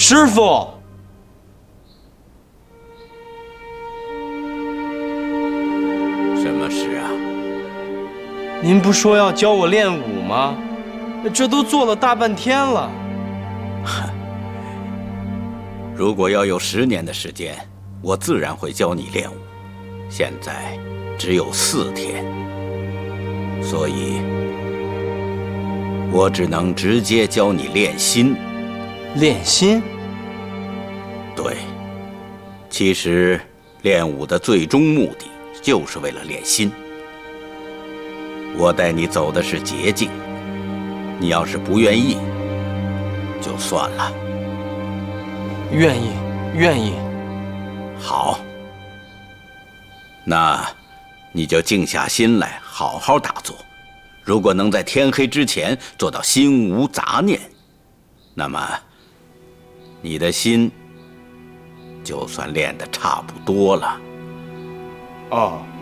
师傅， 什么事啊？ 您不说要教我练武吗？这都做了大半天了。 如果要有10年的时间，我自然会教你练武。现在只有4天，所以我只能直接教你练心。 练心？ 对，其实练武的最终目的就是为了练心。我带你走的是捷径，你要是不愿意，就算了。 愿意，愿意。 好，那你就静下心来，好好打坐。如果能在天黑之前做到心无杂念，那么你的心就算练得差不多了。 哦。